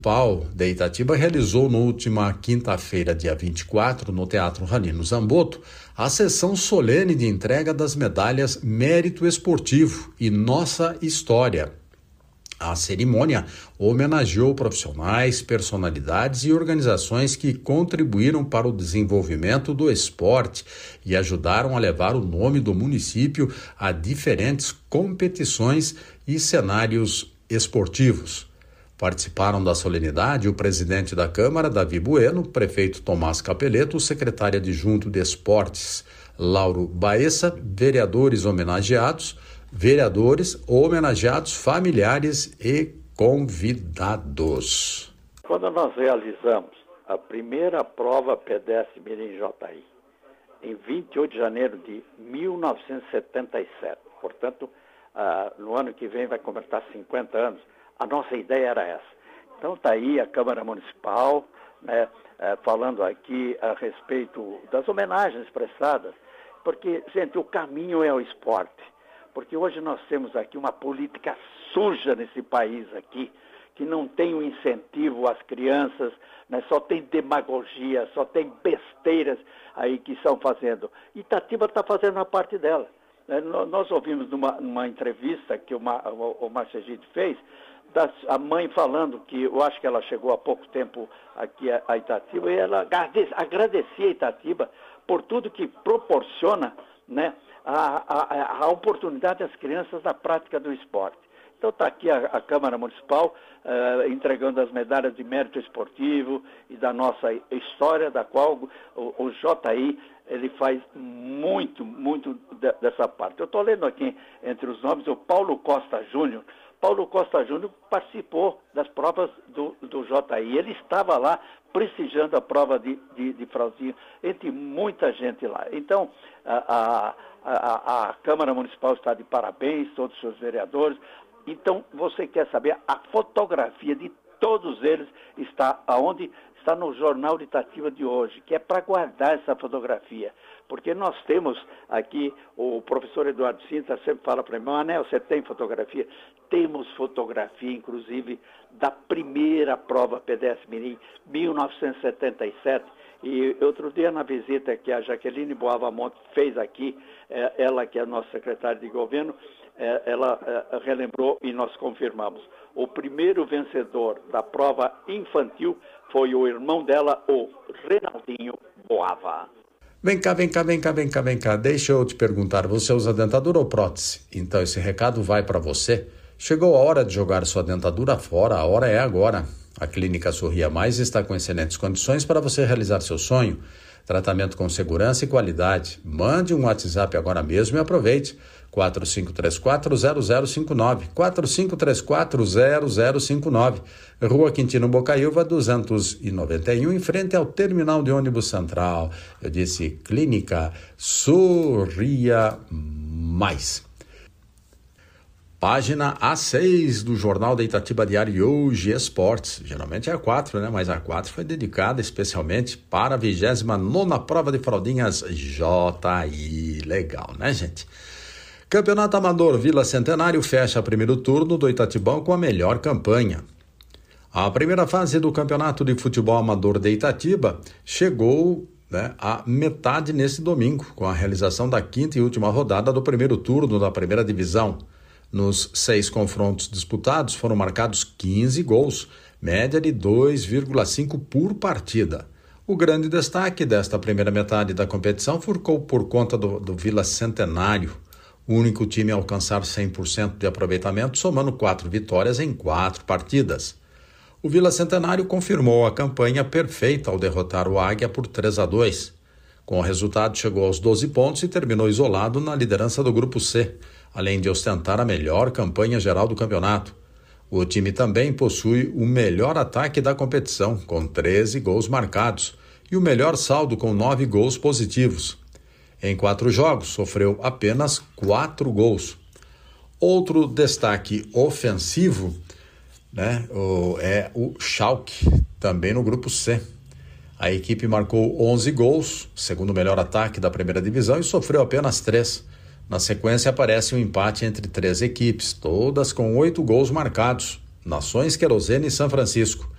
Municipal de Itatiba realizou na última quinta-feira, dia 24, no Teatro Ranino Zamboto, a sessão solene de entrega das medalhas Mérito Esportivo e Nossa História. A cerimônia homenageou profissionais, personalidades e organizações que contribuíram para o desenvolvimento do esporte e ajudaram a levar o nome do município a diferentes competições e cenários esportivos. Participaram da solenidade o presidente da Câmara, Davi Bueno, o prefeito Tomás Capeleto, o secretário adjunto de Esportes, Lauro Baessa, vereadores, familiares e convidados. Quando nós realizamos a primeira prova pedestre Mirim Jataí, em 28 de janeiro de 1977, portanto, no ano que vem vai completar 50 anos, a nossa ideia era essa. Então está aí a Câmara Municipal, né, falando aqui a respeito das homenagens prestadas, porque, gente, o caminho é o esporte. Porque hoje nós temos aqui uma política suja nesse país aqui, que não tem um incentivo às crianças, né, só tem demagogia, só tem besteiras aí que estão fazendo. Itatiba está fazendo a parte dela. Nós ouvimos numa entrevista que o Márcio Egídio fez, a mãe falando que, eu acho que ela chegou há pouco tempo aqui a Itatiba, e ela agradecia a Itatiba por tudo que proporciona, né, a oportunidade das crianças na prática do esporte. Então está aqui a Câmara Municipal entregando as medalhas de mérito esportivo e da nossa história, da qual o JI ele faz muito dessa parte. Eu estou lendo aqui entre os nomes o Paulo Costa Júnior. Paulo Costa Júnior participou das provas do JI. Ele estava lá prestigiando a prova de frauzinho, entre muita gente lá. Então, a Câmara Municipal está de parabéns, todos os seus vereadores. Então, você quer saber, a fotografia de todos eles está aonde? Está no Jornal de Itatiba de hoje, que é para guardar essa fotografia. Porque nós temos aqui, o professor Eduardo Sintra sempre fala para mim, Manel, você tem fotografia? Temos fotografia, inclusive, da primeira prova pedestre Mirim, 1977. E outro dia, na visita que a Jaqueline Boavamonte fez aqui, ela que é a nossa secretária de governo, ela relembrou e nós confirmamos. O primeiro vencedor da prova infantil foi o irmão dela, o Renaldinho Boava. Vem cá. Deixa eu te perguntar, você usa dentadura ou prótese? Então esse recado vai para você. Chegou a hora de jogar sua dentadura fora, a hora é agora. A Clínica Sorria Mais está com excelentes condições para você realizar seu sonho. Tratamento com segurança e qualidade. Mande um WhatsApp agora mesmo e aproveite. 4534-0059, 4534-0059, Rua Quintino Bocaiúva, 291, em frente ao Terminal de Ônibus Central. Eu disse Clínica Sorria Mais. Página A6 do Jornal da Itatiba Diário e Hoje Esportes. Geralmente é a 4, né? Mas a 4 foi dedicada especialmente para a 29ª prova de fraldinhas JI. Legal, né, gente? Campeonato Amador Vila Centenário fecha primeiro turno do Itatibão com a melhor campanha. A primeira fase do Campeonato de Futebol Amador de Itatiba chegou à metade nesse domingo, com a realização da quinta e última rodada do primeiro turno da primeira divisão. Nos 6 confrontos disputados foram marcados 15 gols, média de 2,5 por partida. O grande destaque desta primeira metade da competição ficou por conta do Vila Centenário, o único time a alcançar 100% de aproveitamento, somando 4 vitórias em 4 partidas. O Vila Centenário confirmou a campanha perfeita ao derrotar o Águia por 3-2. Com o resultado, chegou aos 12 pontos e terminou isolado na liderança do Grupo C, além de ostentar a melhor campanha geral do campeonato. O time também possui o melhor ataque da competição, com 13 gols marcados, e o melhor saldo com 9 gols positivos. Em 4 jogos, sofreu apenas 4 gols. Outro destaque ofensivo é o Schalke, também no Grupo C. A equipe marcou 11 gols, segundo melhor ataque da primeira divisão, e sofreu apenas 3. Na sequência aparece um empate entre 3 equipes, todas com 8 gols marcados, Nações, Querosene e São Francisco.